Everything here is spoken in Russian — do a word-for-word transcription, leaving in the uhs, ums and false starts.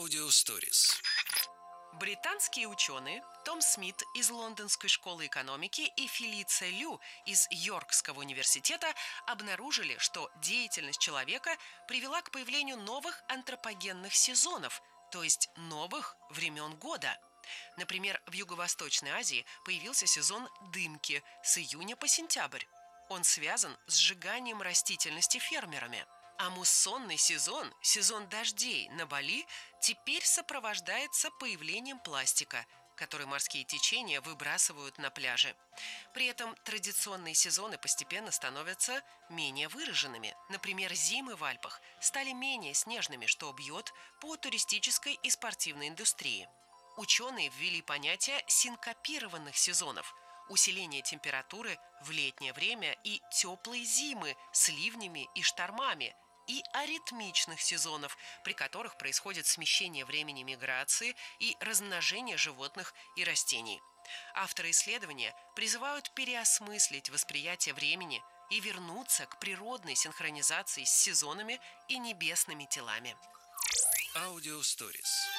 Аудиосторис. Британские ученые Том Смит из Лондонской школы экономики и Фелиция Лю из Йоркского университета обнаружили, что деятельность человека привела к появлению новых антропогенных сезонов, то есть новых времен года. Например, в Юго-Восточной Азии появился сезон дымки с июня по сентябрь. Он связан с сжиганием растительности фермерами. А муссонный сезон, сезон дождей на Бали, теперь сопровождается появлением пластика, который морские течения выбрасывают на пляже. При этом традиционные сезоны постепенно становятся менее выраженными. Например, зимы в Альпах стали менее снежными, что бьет по туристической и спортивной индустрии. Ученые ввели понятие синкопированных сезонов – усиление температуры в летнее время и теплые зимы с ливнями и штормами, и аритмичных сезонов, при которых происходит смещение времени миграции и размножение животных и растений. Авторы исследования призывают переосмыслить восприятие времени и вернуться к природной синхронизации с сезонами и небесными телами. Аудиосторис.